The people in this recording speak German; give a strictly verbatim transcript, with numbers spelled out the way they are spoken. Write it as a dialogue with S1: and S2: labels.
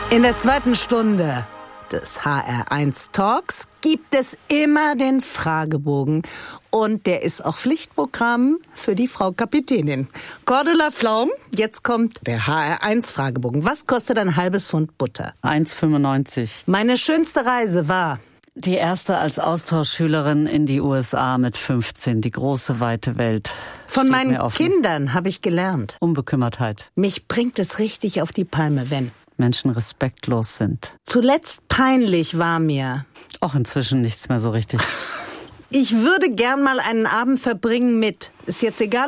S1: In der zweiten Stunde des H R eins Talks gibt es immer den Fragebogen. Und der ist auch Pflichtprogramm für die Frau Kapitänin. Cordula Pflaum, jetzt kommt der H R eins Fragebogen. Was kostet ein halbes Pfund Butter?
S2: eins fünfundneunzig.
S1: Meine schönste Reise war?
S2: Die erste als Austauschschülerin in die U S A mit fünfzehn. Die große, weite Welt.
S1: Von meinen Kindern habe ich gelernt.
S2: Unbekümmertheit.
S1: Mich bringt es richtig auf die Palme, wenn
S2: Menschen respektlos sind.
S1: Zuletzt peinlich war mir.
S2: Auch inzwischen nichts mehr so richtig.
S1: Ich würde gern mal einen Abend verbringen mit, ist jetzt egal,